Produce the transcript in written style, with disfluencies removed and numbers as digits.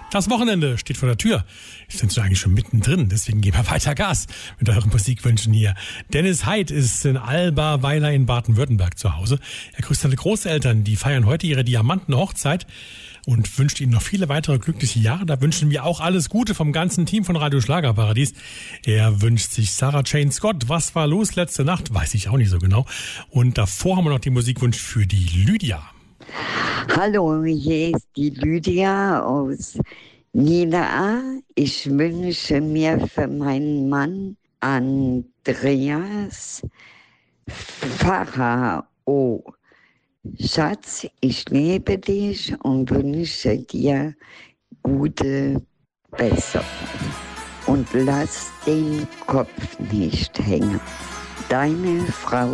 Das Wochenende steht vor der Tür. Sind Sie eigentlich schon mittendrin, deswegen geben wir weiter Gas mit euren Musikwünschen hier. Dennis Heid ist in Alba-Weiler in Baden-Württemberg zu Hause. Er grüßt seine Großeltern, die feiern heute ihre Diamantenhochzeit und wünscht ihnen noch viele weitere glückliche Jahre. Da wünschen wir auch alles Gute vom ganzen Team von Radio Schlagerparadies. Er wünscht sich Sarah Jane Scott. Was war los letzte Nacht? Weiß ich auch nicht so genau. Und davor haben wir noch den Musikwunsch für die Lydia. Hallo, hier ist die Lydia aus Niederaa. Ich wünsche mir für meinen Mann Andreas Pharao. Schatz, ich liebe dich und wünsche dir gute Besserung. Und lass den Kopf nicht hängen. Deine Frau